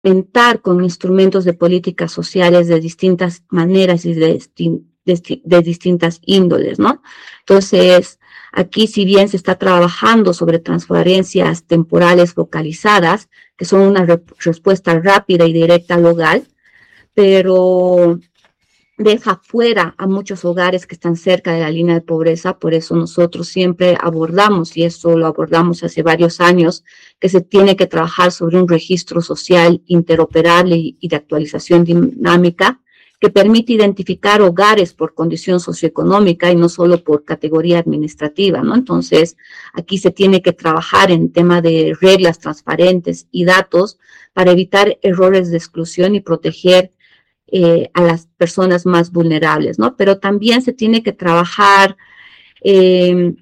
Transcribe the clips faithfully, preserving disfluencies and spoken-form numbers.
complementar con instrumentos de políticas sociales de distintas maneras y de, de, de distintas índoles, ¿no? Entonces, aquí, si bien se está trabajando sobre transferencias temporales focalizadas, que son una re respuesta rápida y directa local, pero deja fuera a muchos hogares que están cerca de la línea de pobreza. Por eso nosotros siempre abordamos, y eso lo abordamos hace varios años, que se tiene que trabajar sobre un registro social interoperable y, y de actualización dinámica que permite identificar hogares por condición socioeconómica y no solo por categoría administrativa, ¿no? Entonces, aquí se tiene que trabajar en tema de reglas transparentes y datos para evitar errores de exclusión y proteger Eh, a las personas más vulnerables, ¿no? Pero también se tiene que trabajar eh,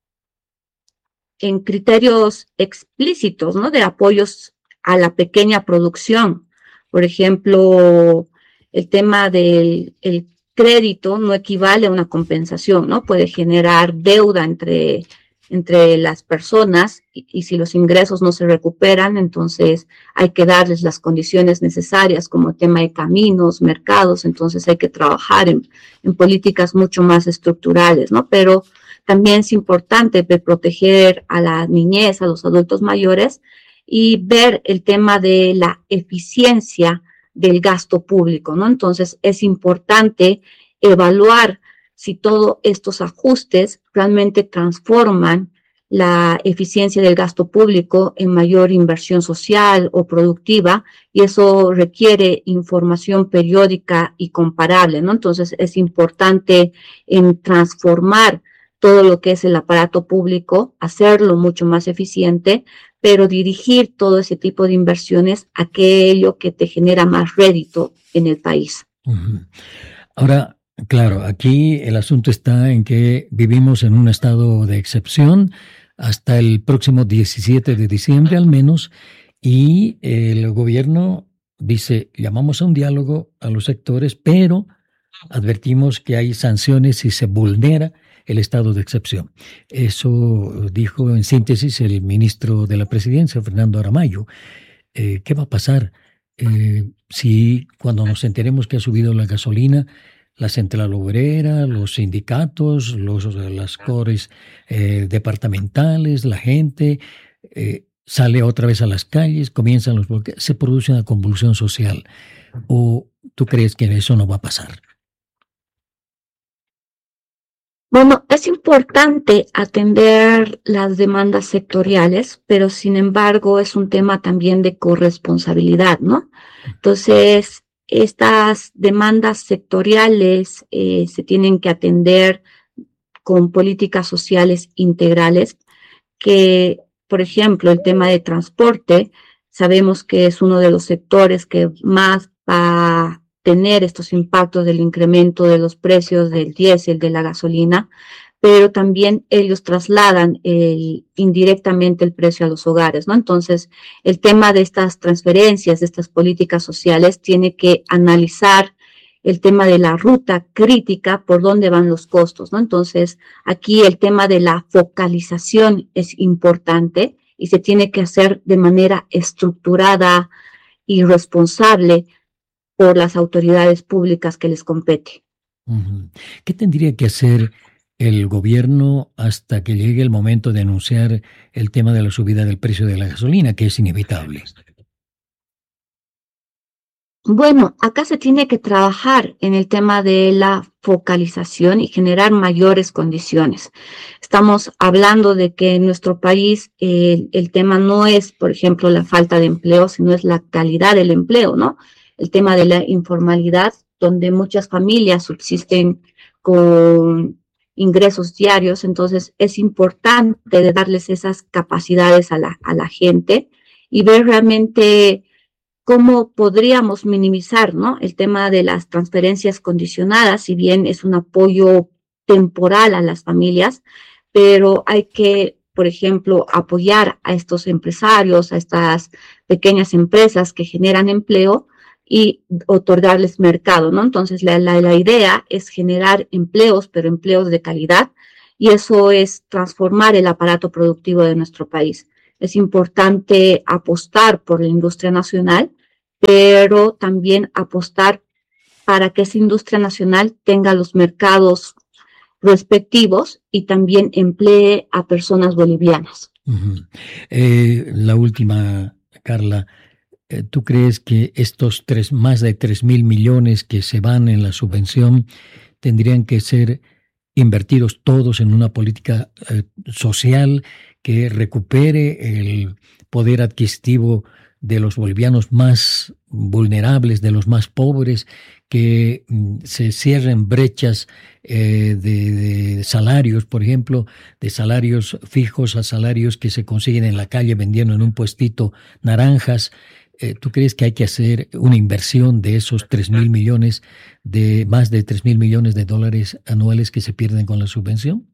en criterios explícitos, ¿no? De apoyos a la pequeña producción. Por ejemplo, el tema del el crédito no equivale a una compensación, ¿no? Puede generar deuda entre entre las personas y, y si los ingresos no se recuperan, entonces hay que darles las condiciones necesarias como el tema de caminos, mercados, entonces hay que trabajar en, en políticas mucho más estructurales, ¿no? Pero también es importante proteger a la niñez, a los adultos mayores y ver el tema de la eficiencia del gasto público, ¿no? Entonces es importante evaluar si todos estos ajustes realmente transforman la eficiencia del gasto público en mayor inversión social o productiva, y eso requiere información periódica y comparable, ¿no? Entonces es importante en transformar todo lo que es el aparato público, hacerlo mucho más eficiente, pero dirigir todo ese tipo de inversiones a aquello que te genera más rédito en el país. Uh-huh. Ahora, claro, aquí el asunto está en que vivimos en un estado de excepción hasta el próximo diecisiete de diciembre al menos, y el gobierno dice, llamamos a un diálogo a los sectores, pero advertimos que hay sanciones si se vulnera el estado de excepción. Eso dijo en síntesis el ministro de la Presidencia, Fernando Aramayo. Eh, ¿Qué va a pasar eh, si cuando nos enteremos que ha subido la gasolina, la central obrera, los sindicatos, los, las cores eh, departamentales, la gente eh, sale otra vez a las calles, comienzan los bloqueos, se produce una convulsión social? ¿O tú crees que eso no va a pasar? Bueno, es importante atender las demandas sectoriales, pero sin embargo es un tema también de corresponsabilidad, ¿no? Entonces, estas demandas sectoriales eh, se tienen que atender con políticas sociales integrales que, por ejemplo, el tema de transporte, sabemos que es uno de los sectores que más va a tener estos impactos del incremento de los precios del diésel, de la gasolina, pero también ellos trasladan el, indirectamente el precio a los hogares, ¿no? Entonces, el tema de estas transferencias, de estas políticas sociales, tiene que analizar el tema de la ruta crítica por dónde van los costos, ¿no? Entonces, aquí el tema de la focalización es importante y se tiene que hacer de manera estructurada y responsable por las autoridades públicas que les compete. Uh-huh. ¿Qué tendría que hacer el gobierno hasta que llegue el momento de anunciar el tema de la subida del precio de la gasolina, que es inevitable? Bueno, acá se tiene que trabajar en el tema de la focalización y generar mayores condiciones. Estamos hablando de que en nuestro país eh, el tema no es, por ejemplo, la falta de empleo, sino es la calidad del empleo, ¿no? El tema de la informalidad, donde muchas familias subsisten con ingresos diarios, entonces es importante de darles esas capacidades a la, a la gente y ver realmente cómo podríamos minimizar, ¿no? El tema de las transferencias condicionadas, si bien es un apoyo temporal a las familias, pero hay que, por ejemplo, apoyar a estos empresarios, a estas pequeñas empresas que generan empleo y otorgarles mercado, ¿no? Entonces, la, la, la idea es generar empleos, pero empleos de calidad, y eso es transformar el aparato productivo de nuestro país. Es importante apostar por la industria nacional, pero también apostar para que esa industria nacional tenga los mercados respectivos y también emplee a personas bolivianas. Uh-huh. Eh, la última, Carla, eh, ¿tú crees que estos tres, más de tres mil millones que se van en la subvención tendrían que ser invertidos todos en una política eh, social que recupere el poder adquisitivo de los bolivianos más vulnerables, de los más pobres, que mm, se cierren brechas eh, de, de salarios, por ejemplo, de salarios fijos a salarios que se consiguen en la calle vendiendo en un puestito naranjas? Eh, ¿Tú crees que hay que hacer una inversión de esos tres mil millones, de más de tres mil millones de dólares anuales que se pierden con la subvención?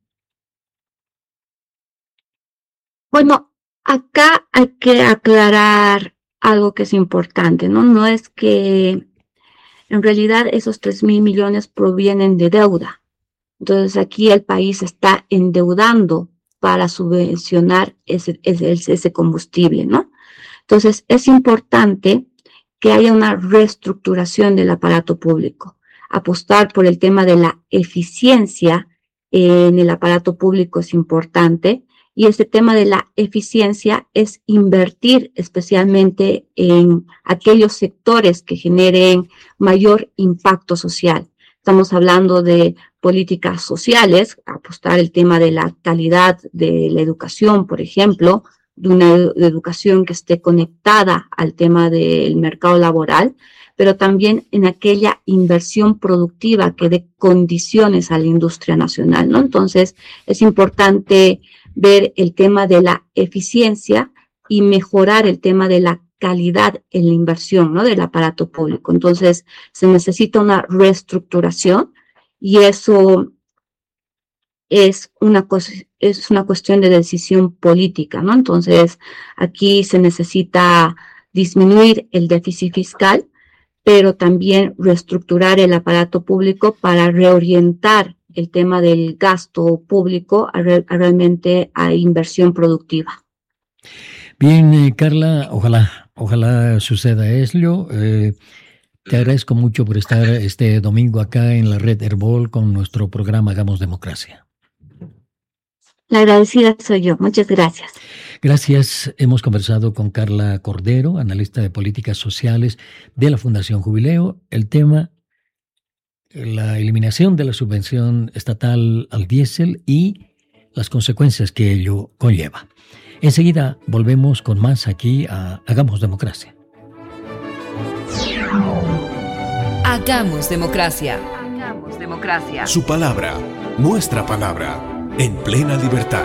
Bueno, acá hay que aclarar algo que es importante, ¿no? No es que en realidad esos tres mil millones provienen de deuda. Entonces aquí el país está endeudando para subvencionar ese, ese, ese combustible, ¿no? Entonces es importante que haya una reestructuración del aparato público, apostar por el tema de la eficiencia en el aparato público es importante. Y este tema de la eficiencia es invertir especialmente en aquellos sectores que generen mayor impacto social. Estamos hablando de políticas sociales, apostar el tema de la calidad de la educación, por ejemplo, de una educación que esté conectada al tema del mercado laboral, pero también en aquella inversión productiva que dé condiciones a la industria nacional, ¿no? Entonces, es importante ver el tema de la eficiencia y mejorar el tema de la calidad en la inversión, ¿no? Del aparato público. Entonces, se necesita una reestructuración y eso es una, es una cuestión de decisión política, ¿no? Entonces, aquí se necesita disminuir el déficit fiscal, pero también reestructurar el aparato público para reorientar el tema del gasto público a, re, a realmente a inversión productiva. Bien, eh, Carla, ojalá, ojalá suceda eso. Eh, te agradezco mucho por estar este domingo acá en la red Herbol con nuestro programa Hagamos Democracia. La agradecida soy yo. Muchas gracias. Gracias. Hemos conversado con Carla Cordero, analista de políticas sociales de la Fundación Jubileo. El tema, la eliminación de la subvención estatal al diésel y las consecuencias que ello conlleva. Enseguida volvemos con más aquí a Hagamos Democracia. Hagamos Democracia. Hagamos Democracia. Su palabra, nuestra palabra, en plena libertad.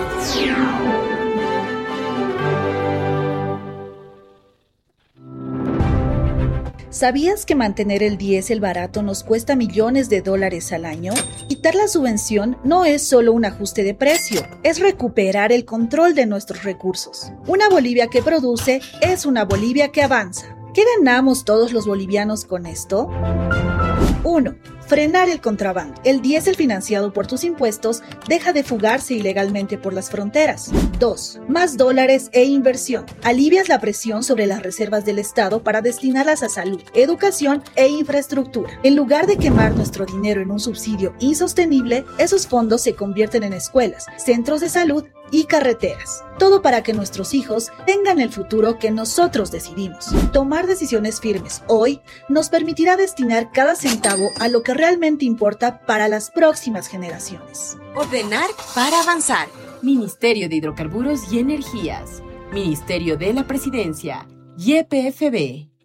¿Sabías que mantener el diésel barato nos cuesta millones de dólares al año? Quitar la subvención no es solo un ajuste de precio, es recuperar el control de nuestros recursos. Una Bolivia que produce es una Bolivia que avanza. ¿Qué ganamos todos los bolivianos con esto? uno. Frenar el contrabando. El diésel financiado por tus impuestos deja de fugarse ilegalmente por las fronteras. dos. Más dólares e inversión. Alivias la presión sobre las reservas del Estado para destinarlas a salud, educación e infraestructura. En lugar de quemar nuestro dinero en un subsidio insostenible, esos fondos se convierten en escuelas, centros de salud y carreteras. Todo para que nuestros hijos tengan el futuro que nosotros decidimos. Tomar decisiones firmes hoy nos permitirá destinar cada centavo a lo que realmente importa para las próximas generaciones. Ordenar para avanzar. Ministerio de Hidrocarburos y Energías. Ministerio de la Presidencia. Y P F B.